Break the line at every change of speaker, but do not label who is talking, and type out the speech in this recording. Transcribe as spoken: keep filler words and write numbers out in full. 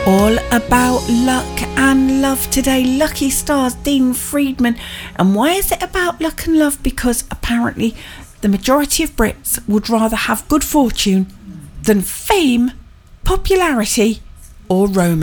All about luck and love today. Lucky stars Dean Friedman. And why is it about luck and love? Because apparently the majority of Brits would rather have good fortune than fame, popularity or romance.